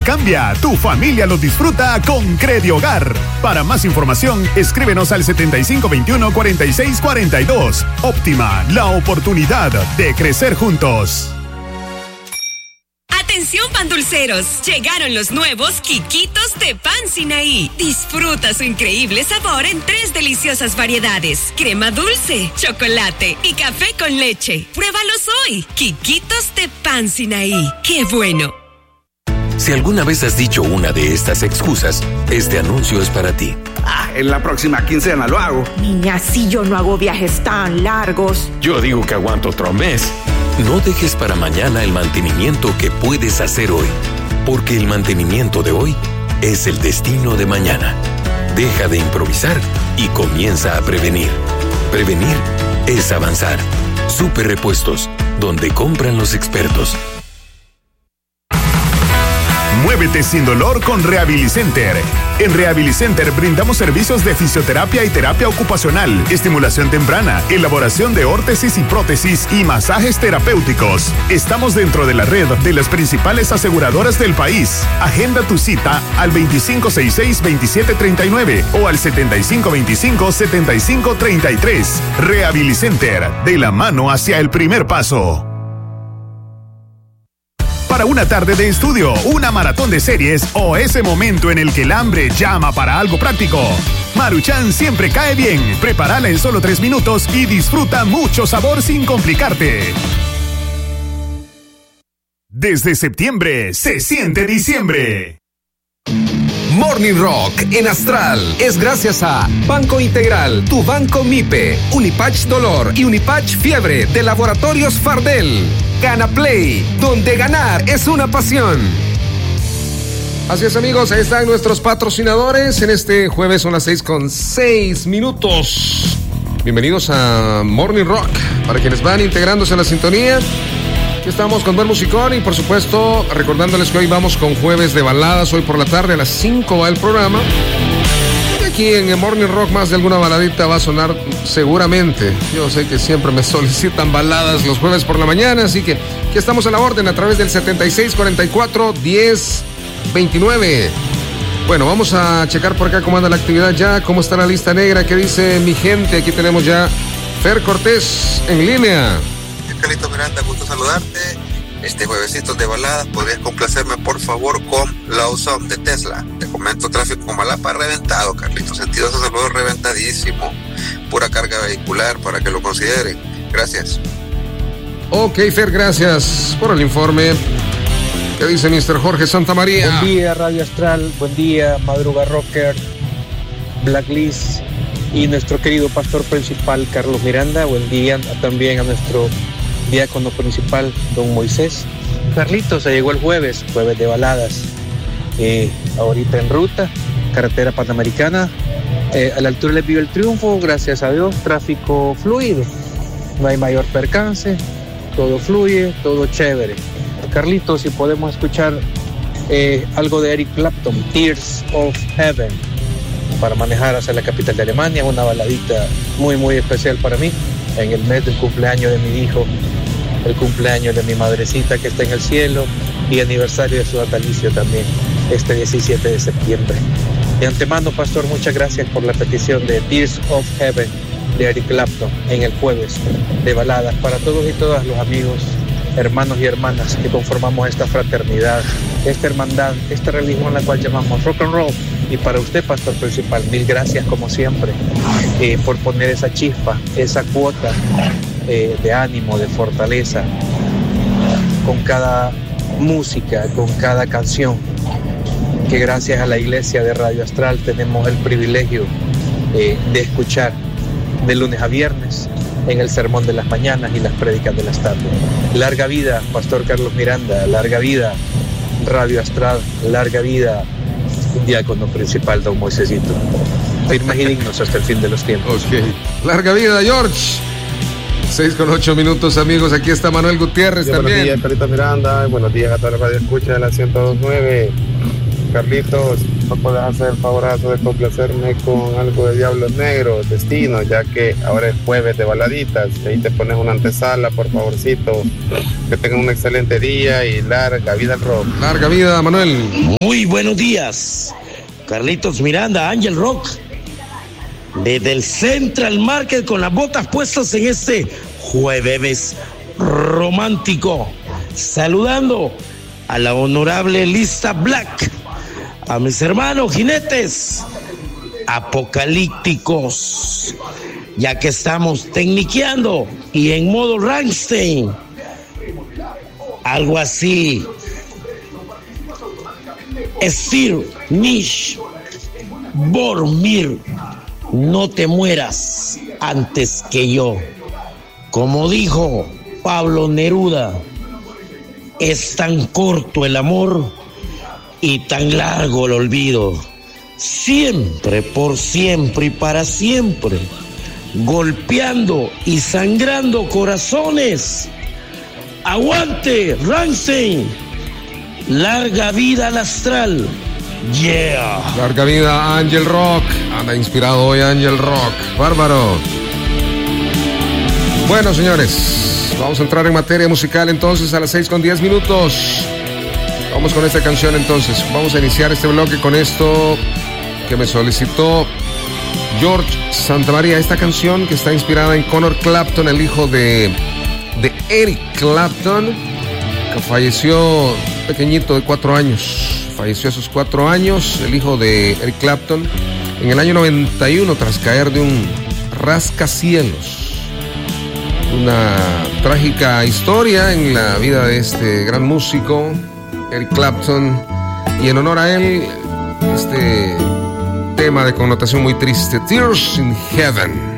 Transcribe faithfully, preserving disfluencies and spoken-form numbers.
cambia, tu familia lo disfruta con Crediogar. Para más información, escríbenos al setenta y cinco veintiuno, cuarenta y seis cuarenta y dos. Óptima, la oportunidad de crecer juntos. Atención pan dulceros, llegaron los nuevos Quiquitos de Pan Sinaí. Disfruta su increíble sabor en tres deliciosas variedades: crema dulce, chocolate y café con leche. Pruébalos hoy. Quiquitos de Pan Sinaí. ¡Qué bueno! Si alguna vez has dicho una de estas excusas, este anuncio es para ti. Ah, en la próxima quincena lo hago. Niña, si yo no hago viajes tan largos. Yo digo que aguanto otro mes. No dejes para mañana el mantenimiento que puedes hacer hoy, porque el mantenimiento de hoy es el destino de mañana. Deja de improvisar y comienza a prevenir. Prevenir es avanzar. Super Repuestos, donde compran los expertos. Muévete sin dolor con Rehabilicenter. En Rehabilicenter brindamos servicios de fisioterapia y terapia ocupacional, estimulación temprana, elaboración de órtesis y prótesis y masajes terapéuticos. Estamos dentro de la red de las principales aseguradoras del país. Agenda tu cita al veinticinco sesenta y seis, veintisiete treinta y nueve o al setenta y cinco veinticinco, setenta y cinco treinta y tres. Rehabilicenter, de la mano hacia el primer paso. Para una tarde de estudio, una maratón de series o ese momento en el que el hambre llama para algo práctico, Maruchan siempre cae bien. Prepárala en solo tres minutos y disfruta mucho sabor sin complicarte. Desde septiembre se siente diciembre. Morning Rock en Astral es gracias a Banco Integral, tu banco MIPE, Unipatch Dolor y Unipatch Fiebre de Laboratorios Fardel. Gana Play, donde ganar es una pasión. Así es, amigos, ahí están nuestros patrocinadores. En este jueves son las seis con seis minutos. Bienvenidos a Morning Rock. Para quienes van integrándose a la sintonía, aquí estamos con buen musicón y por supuesto recordándoles que hoy vamos con jueves de baladas. Hoy por la tarde a las cinco va el programa. Aquí en el Morning Rock más de alguna baladita va a sonar seguramente. Yo sé que siempre me solicitan baladas los jueves por la mañana, así que aquí estamos a la orden a través del setenta y seis cuarenta y cuatro, diez veintinueve. Bueno, vamos a checar por acá cómo anda la actividad ya, cómo está la lista negra, qué dice mi gente. Aquí tenemos ya Fer Cortés en línea. Carlito Miranda, gusto saludarte. Este juevesito de baladas, ¿podrías complacerme por favor con Love Song de Tesla? Te comento, tráfico en Malapa reventado, Carlito. Sentido San Salvador reventadísimo. Pura carga vehicular para que lo consideren. Gracias. Ok, Fer, gracias por el informe. ¿Qué dice mister Jorge Santamaría? Buen día, Radio Astral. Buen día, Madruga Rocker, Blacklist y nuestro querido pastor principal, Carlos Miranda. Buen día también a nuestro diácono principal, don Moisés. Carlitos, se llegó el jueves, jueves de baladas. Eh, ahorita en ruta, carretera panamericana. Eh, a la altura les vio el triunfo, gracias a Dios, tráfico fluido. No hay mayor percance, todo fluye, todo chévere. Carlitos, si podemos escuchar eh, algo de Eric Clapton, Tears of Heaven, para manejar hacia la capital de Alemania, una baladita muy, muy especial para mí, en el mes del cumpleaños de mi hijo, el cumpleaños de mi madrecita que está en el cielo y aniversario de su natalicio también, este diecisiete de septiembre. De antemano, pastor, muchas gracias por la petición de Tears of Heaven de Eric Clapton en el jueves de baladas para todos y todas los amigos, hermanos y hermanas que conformamos esta fraternidad, esta hermandad, esta religión a la cual llamamos rock and roll. Y para usted, pastor principal, mil gracias como siempre eh, por poner esa chispa, esa cuota eh, de ánimo, de fortaleza, con cada música, con cada canción, que gracias a la iglesia de Radio Astral tenemos el privilegio eh, de escuchar de lunes a viernes en el sermón de las mañanas y las prédicas de las tardes. Larga vida, pastor Carlos Miranda, larga vida, Radio Astral, larga vida, diácono principal don Moisésito. Firmes y dignos hasta el fin de los tiempos. Ok, larga vida, George. seis con ocho minutos, amigos. Aquí está Manuel Gutiérrez sí, también. Buenos días, Carlito Miranda. Buenos días a toda la radio escucha de la ciento dos punto nueve. Carlitos, ¿me puedes hacer el favorazo de complacerme con algo de Diablos Negros, Destino, ya que ahora es jueves de baladitas? Y ahí te pones una antesala, por favorcito. Que tengan un excelente día y larga vida al rock. Larga vida, Manuel. Muy buenos días, Carlitos Miranda, Ángel Rock, desde el Central Market con las botas puestas en este jueves romántico, saludando a la honorable Lista Black, a mis hermanos jinetes apocalípticos, ya que estamos tecniqueando y en modo Rammstein, algo así. Estir, Nish, Bormir, no te mueras antes que yo. Como dijo Pablo Neruda, es tan corto el amor y tan largo el olvido. Siempre, por siempre y para siempre, golpeando y sangrando corazones. Aguante, Rammstein. Larga vida al astral. Yeah. Larga vida Ángel Rock. Anda inspirado hoy Ángel Rock. Bárbaro. Bueno, señores, vamos a entrar en materia musical entonces a las seis con diez minutos. Vamos con esta canción entonces. Vamos a iniciar este bloque con esto que me solicitó George Santamaría. Esta canción que está inspirada en Conor Clapton, el hijo de, de Eric Clapton, que falleció pequeñito de cuatro años. Falleció a sus cuatro años, el hijo de Eric Clapton, en el año noventa y uno, tras caer de un rascacielos. Una trágica historia en la vida de este gran músico, Eric Clapton, y en honor a él, este tema de connotación muy triste, Tears in Heaven.